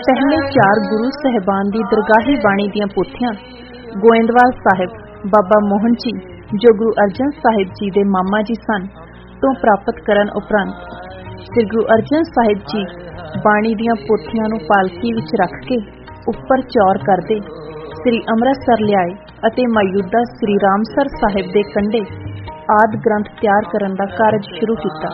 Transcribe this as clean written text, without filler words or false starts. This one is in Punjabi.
ਪਹਿਲੇ 4 ਗੁਰੂ ਸਾਹਿਬਾਨ ਦੀ ਦਰਗਾਹੀ ਬਾਣੀ ਦੀਆਂ ਪੋਥੀਆਂ ਗੋਇੰਦਵਾਲ ਸਾਹਿਬ ਬਾਬਾ ਮੋਹਨ ਜੀ, ਜੋ ਗੁਰੂ ਅਰਜਨ ਸਾਹਿਬ ਜੀ ਦੇ ਮਾਮਾ ਜੀ ਸਨ, ਤੋਂ ਪ੍ਰਾਪਤ ਕਰਨ ਉਪਰੰਤ ਸ੍ਰੀ ਗੁਰੂ ਅਰਜਨ ਸਾਹਿਬ ਜੀ ਬਾਣੀ ਦੀਆਂ ਪੋਥੀਆਂ ਨੂੰ ਪਾਲਕੀ ਵਿੱਚ ਰੱਖ ਕੇ ਉੱਪਰ ਚੌਰ ਕਰਦੇ ਸ੍ਰੀ ਅੰਮ੍ਰਿਤਸਰ ਲਿਆਏ ਅਤੇ ਮੌਜੂਦਾ ਸ੍ਰੀ ਰਾਮਸਰ ਸਾਹਿਬ ਦੇ ਕੰਢੇ ਆਦਿ ਗ੍ਰੰਥ ਤਿਆਰ ਕਰਨ ਦਾ ਕਾਰਜ ਸ਼ੁਰੂ ਕੀਤਾ।